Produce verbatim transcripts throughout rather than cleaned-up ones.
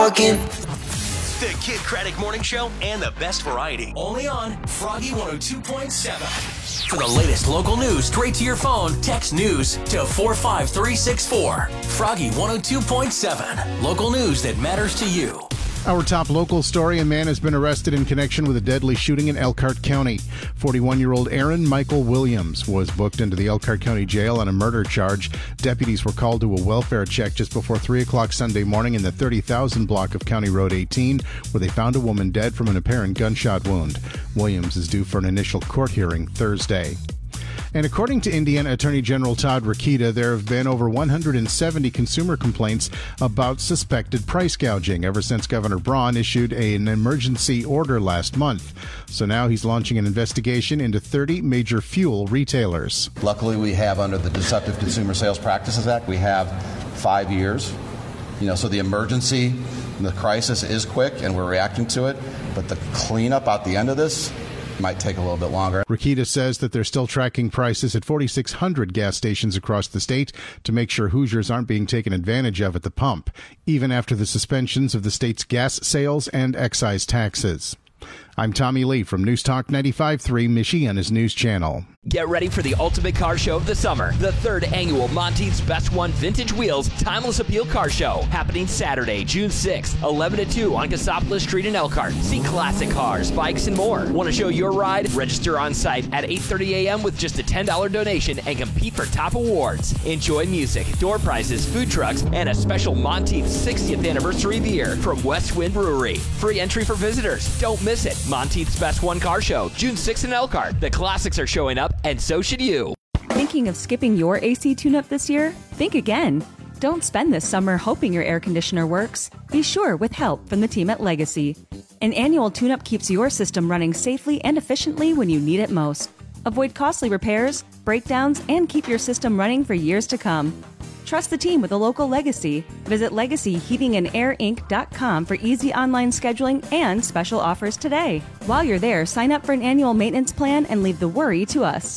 The Kid Craddock Morning Show and the best variety. Only on Froggy one oh two point seven. For the latest local news straight to your phone, text news to four five three six four. Froggy one oh two point seven. Local news that matters to you. Our top local story, a man has been arrested in connection with a deadly shooting in Elkhart County. forty-one-year-old Aaron Michael Williams was booked into the Elkhart County Jail on a murder charge. Deputies were called to a welfare check just before three o'clock Sunday morning in the thirty thousand block of County Road eighteen, where they found a woman dead from an apparent gunshot wound. Williams is due for an initial court hearing Thursday. And according to Indiana Attorney General Todd Rokita, there have been over one hundred seventy consumer complaints about suspected price gouging ever since Governor Braun issued an emergency order last month. So now he's launching an investigation into thirty major fuel retailers. Luckily, we have, under the Deceptive Consumer Sales Practices Act, we have five years. You know, so the emergency and the crisis is quick, and we're reacting to it. But the cleanup at the end of this might take a little bit longer. Rokita says that they're still tracking prices at forty-six hundred gas stations across the state to make sure Hoosiers aren't being taken advantage of at the pump, even after the suspensions of the state's gas sales and excise taxes. I'm Tommy Lee from News Talk ninety-five point three, Michiana's News Channel. Get ready for the ultimate car show of the summer. The third annual Monteith's Best One Vintage Wheels Timeless Appeal Car Show. Happening Saturday, June sixth, eleven to two on Cassopolis Street in Elkhart. See classic cars, bikes, and more. Want to show your ride? Register on site at eight thirty a.m. with just a ten dollars donation and compete for top awards. Enjoy music, door prizes, food trucks, and a special Monteith's sixtieth anniversary beer from West Wind Brewery. Free entry for visitors. Don't miss it. Monteith's Best One Car Show, June sixth in Elkhart. The classics are showing up, and so should you. Thinking of skipping your A C tune-up this year? Think again. Don't spend this summer hoping your air conditioner works. Be sure with help from the team at Legacy. An annual tune-up keeps your system running safely and efficiently when you need it most. Avoid costly repairs, breakdowns, and keep your system running for years to come. Trust the team with a local Legacy. Visit legacy heating and air inc dot com for easy online scheduling and special offers today. While you're there, sign up for an annual maintenance plan and leave the worry to us.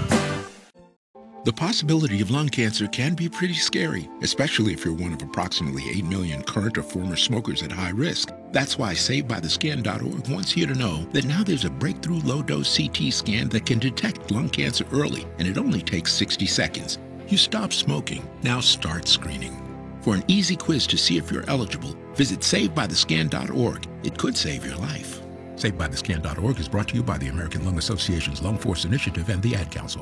The possibility of lung cancer can be pretty scary, especially if you're one of approximately eight million current or former smokers at high risk. That's why Saved By The Skin dot org wants you to know that now there's a breakthrough low-dose C T scan that can detect lung cancer early, and it only takes sixty seconds. You stop smoking, now start screening. For an easy quiz to see if you're eligible, visit Saved By The Skin dot org. It could save your life. Saved By The Skin dot org is brought to you by the American Lung Association's Lung Force Initiative and the Ad Council.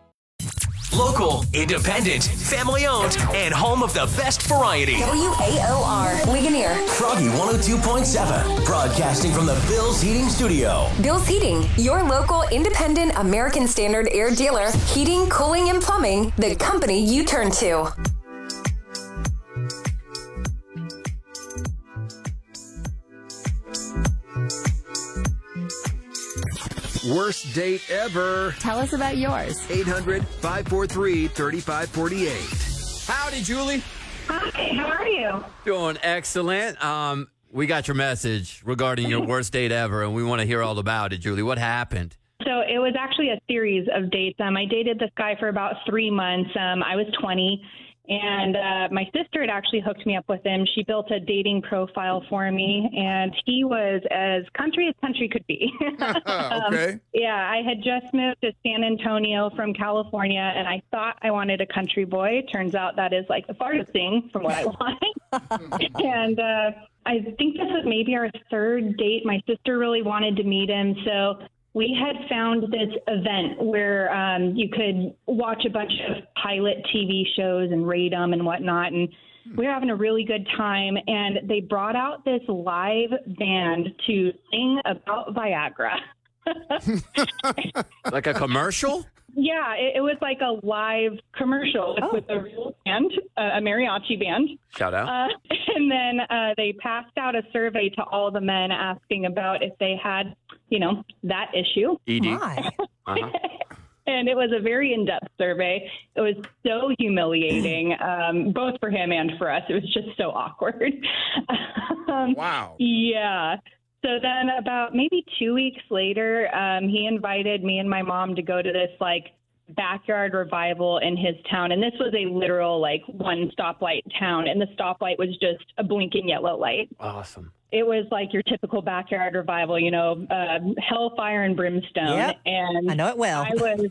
Local, independent, family-owned, and home of the best variety. W A O R, Ligonier. Froggy one oh two point seven, broadcasting from the Bill's Heating Studio. Bill's Heating, your local independent American Standard air dealer. Heating, cooling, and plumbing, the company you turn to. Worst date ever. Tell us about yours. eight hundred, five four three, three five four eight. Howdy, Julie. Hi, how are you? Doing excellent. Um, we got your message regarding your worst date ever, and we want to hear all about it, Julie. What happened? So it was actually a series of dates. Um, I dated this guy for about three months. Um, I was twenty. And uh, my sister had actually hooked me up with him. She built a dating profile for me, and he was as country as country could be. Okay. um, yeah, I had just moved to San Antonio from California, and I thought I wanted a country boy. Turns out that is like the farthest thing from what I want. and uh, I think this was maybe our third date. My sister really wanted to meet him, so we had found this event where um, you could watch a bunch of pilot T V shows and rate them and whatnot. And we were having a really good time. And they brought out this live band to sing about Viagra. Like a commercial? Yeah, it, it was like a live commercial oh. with a real band, uh, a mariachi band. Shout out. Uh, and then uh, they passed out a survey to all the men asking about if they had, you know, that issue. E D. Uh-huh. And it was a very in-depth survey. It was so humiliating, um, both for him and for us. It was just so awkward. um, wow. Yeah. So then about maybe two weeks later, um, he invited me and my mom to go to this like backyard revival in his town. And this was a literal, like, one stoplight town. And the stoplight was just a blinking yellow light. Awesome. It was like your typical backyard revival, you know, uh, hellfire and brimstone. Yep. And I know it well. I was,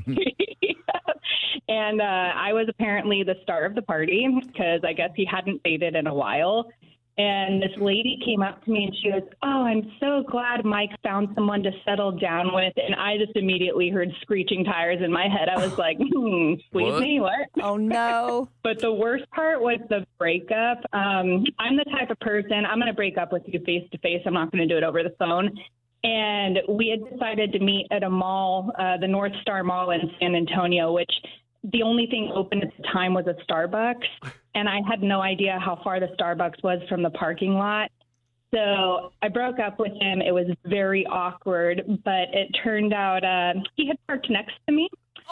and uh, I was apparently the star of the party because I guess he hadn't dated in a while. And this lady came up to me and she goes, "Oh, I'm so glad Mike found someone to settle down with." And I just immediately heard screeching tires in my head. I was like, hmm, squeeze What? me, what? Oh, no. But the worst part was the breakup. Um, I'm the type of person, I'm going to break up with you face to face. I'm not going to do it over the phone. And we had decided to meet at a mall, uh, the North Star Mall in San Antonio, which the only thing open at the time was a Starbucks. And I had no idea how far the Starbucks was from the parking lot. So I broke up with him. It was very awkward, but it turned out uh, he had parked next to me.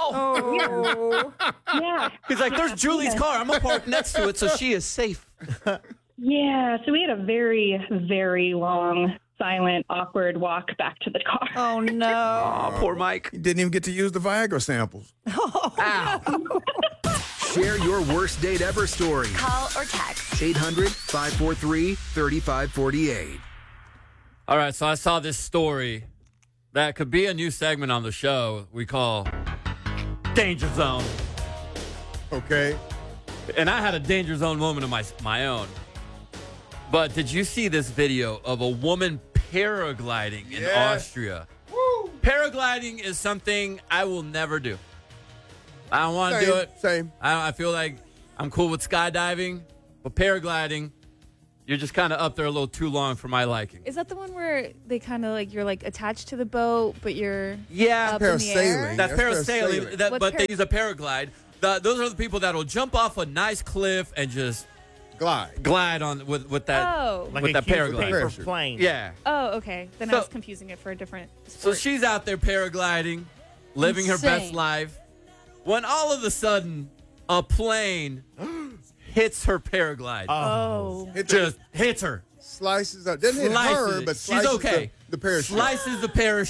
Oh. Yeah. He's like, there's Julie's car. I'm going to park next to it so she is safe. Yeah. So we had a very, very long, silent, awkward walk back to the car. Oh, no. Oh, poor Mike. You didn't even get to use the Viagra samples. Ow. Share your worst date ever story. Call or text. eight hundred, five four three, three five four eight. All right, so I saw this story that could be a new segment on the show we call Danger Zone. Okay. And I had a Danger Zone moment of my, my own. But did you see this video of a woman paragliding in Yes. Austria? Woo. Paragliding is something I will never do. I don't want to Same, do it. Same. I, I feel like I'm cool with skydiving, but paragliding, you're just kind of up there a little too long for my liking. Is that the one where they kind of like you're like attached to the boat, but you're Yeah, up in the air? That's, That's parasailing, parasailing. That, What's but par- they use a paraglide. The, those are the people that'll jump off a nice cliff and just Glide. glide on with, with that Oh. with that paraglide. Parachute. plane. Yeah. Oh, okay. Then So- I was confusing it for a different So sport. she's out there paragliding, living her best Insane. life, when all of a sudden a plane hits her paraglide. Oh. Hit Just hits her. Slices up. Doesn't hit Slices her, it. but She's slices okay. the, the parachute. Slices the parachute.